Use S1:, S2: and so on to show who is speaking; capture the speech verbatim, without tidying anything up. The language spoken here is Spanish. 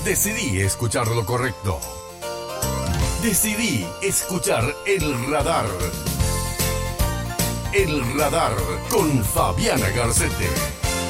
S1: Decidí escuchar lo correcto. Decidí escuchar El Radar. El Radar con Fabiana Garcete.